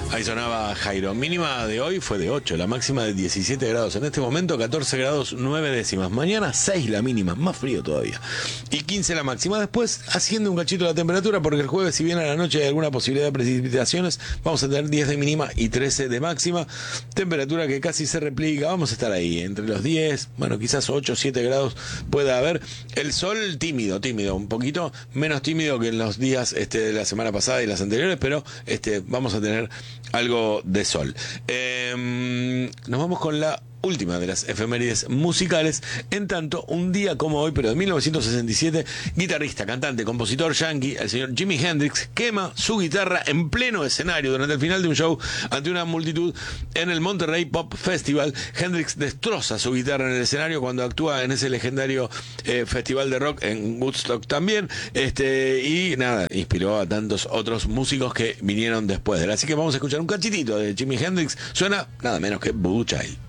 Ahí sonaba Jairo. Mínima de hoy fue de 8, la máxima de 17 grados. En este momento 14 grados 9 décimas. Mañana 6 la mínima, más frío todavía. Y 15 la máxima. Después asciende un cachito la temperatura porque el jueves, si bien a la noche hay alguna posibilidad de precipitaciones, vamos a tener 10 de mínima y 13 de máxima. Temperatura que casi se replica. Vamos a estar ahí, entre los 10, bueno, quizás 8 o 7 grados pueda haber. El sol tímido, un poquito menos tímido que en los días de la semana pasada y las anteriores, pero vamos a tener algo de sol. Nos vamos con la última de las efemérides musicales. En tanto, un día como hoy, pero de 1967, guitarrista, cantante, compositor yankee, el señor Jimi Hendrix, quema su guitarra en pleno escenario durante el final de un show ante una multitud en el Monterrey Pop Festival. Hendrix destroza su guitarra en el escenario cuando actúa en ese legendario festival de rock en Woodstock también, y nada, inspiró a tantos otros músicos que vinieron después de él. Así que vamos a escuchar un cachitito de Jimi Hendrix. Suena nada menos que Blue Child.